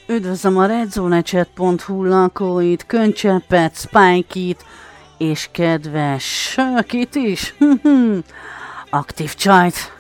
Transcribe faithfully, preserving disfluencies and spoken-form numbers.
Üdvözlöm a redzonechat pont hu lakóit, Könycseppet, Spike-it és kedves Sökit is. Aktív csajt.